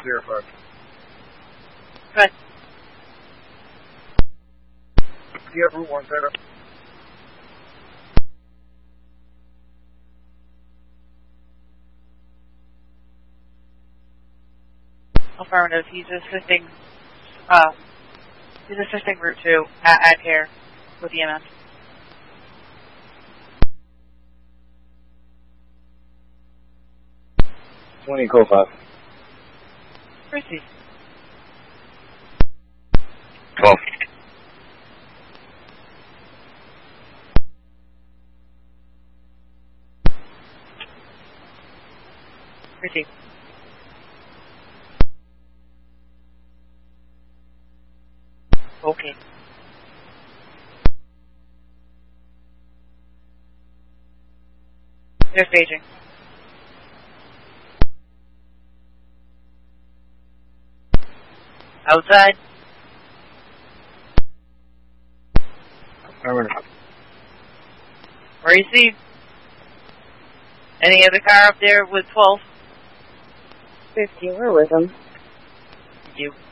verified. Good. Yeah, Route 1, set up. Affirmative. He's assisting Route 2 at Care with EMS. 20, code 5. Proceed. 12. Proceed. Okay. They're staging. Outside. Affirmative. Where you see? Any other car up there with 12? 15, we're with them. Thank you.